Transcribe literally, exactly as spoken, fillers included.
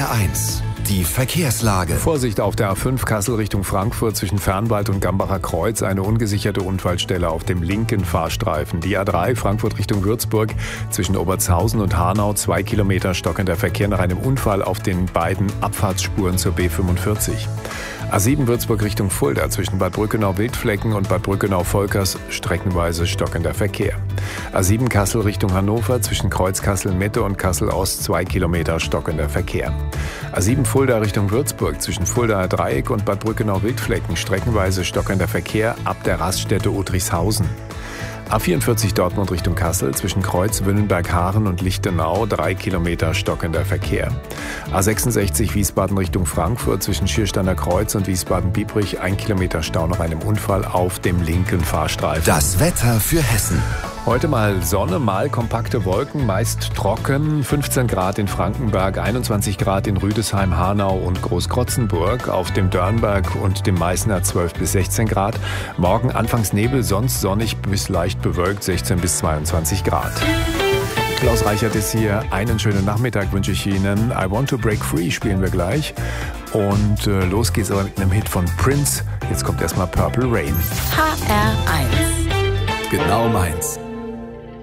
R eins, die Verkehrslage. Vorsicht auf der A fünf Kassel Richtung Frankfurt zwischen Fernwald und Gambacher Kreuz. Eine ungesicherte Unfallstelle auf dem linken Fahrstreifen. Die A drei Frankfurt Richtung Würzburg zwischen Obertshausen und Hanau. Zwei Kilometer stockender Verkehr nach einem Unfall auf den beiden Abfahrtsspuren zur B fünfundvierzig. A sieben Würzburg Richtung Fulda zwischen Bad Brückenau-Wildflecken und Bad Brückenau-Volkers streckenweise stockender Verkehr. A sieben Kassel Richtung Hannover zwischen Kreuz Kassel-Mitte und Kassel-Ost zwei Kilometer stockender Verkehr. A sieben Fulda Richtung Würzburg zwischen Fuldaer Dreieck und Bad Brückenau-Wildflecken streckenweise stockender Verkehr ab der Raststätte Udrichshausen. A vierundvierzig Dortmund Richtung Kassel zwischen Kreuz Wünnenberg-Haaren und Lichtenau drei Kilometer stockender Verkehr. A sechsundsechzig Wiesbaden Richtung Frankfurt zwischen Schiersteiner Kreuz und Wiesbaden-Biebrich ein Kilometer Stau nach einem Unfall auf dem linken Fahrstreifen. Das Wetter für Hessen. Heute mal Sonne, mal kompakte Wolken, meist trocken. fünfzehn Grad in Frankenberg, einundzwanzig Grad in Rüdesheim, Hanau und Großkrotzenburg. Auf dem Dörnberg und dem Meißner zwölf bis sechzehn Grad. Morgen anfangs Nebel, sonst sonnig bis leicht bewölkt, sechzehn bis zweiundzwanzig Grad. Klaus Reichert ist hier. Einen schönen Nachmittag wünsche ich Ihnen. I Want to Break Free spielen wir gleich. Und äh, los geht's aber mit einem Hit von Prince. Jetzt kommt erstmal Purple Rain. H R eins. Genau meins.